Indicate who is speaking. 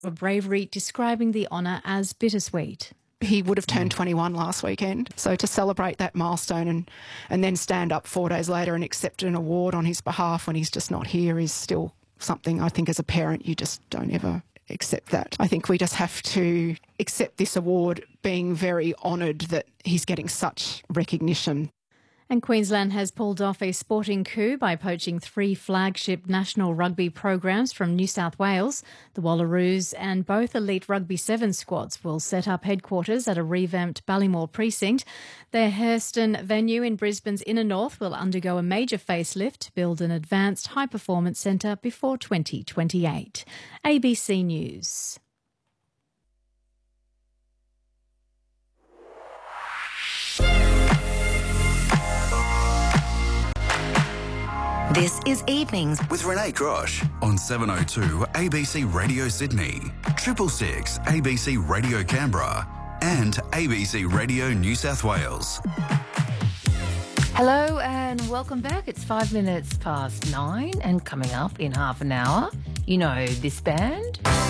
Speaker 1: of bravery, describing the honour as bittersweet.
Speaker 2: He would have turned 21 last weekend. So to celebrate that milestone and then stand up 4 days later and accept an award on his behalf when he's just not here is still something I think as a parent you just don't ever accept that. I think we just have to accept this award being very honoured that he's getting such recognition.
Speaker 1: And Queensland has pulled off a sporting coup by poaching 3 flagship national rugby programs from New South Wales. The Wallaroos and both Elite Rugby 7 squads will set up headquarters at a revamped Ballymore precinct. Their Hairston venue in Brisbane's inner north will undergo a major facelift to build an advanced high-performance centre before 2028. ABC News.
Speaker 3: This is Evenings
Speaker 4: with Renee Grosh on 702 ABC Radio Sydney, 666 ABC Radio Canberra and ABC Radio New South Wales.
Speaker 5: Hello and welcome back. It's 5 minutes past 9 and coming up in half an hour, you know this band.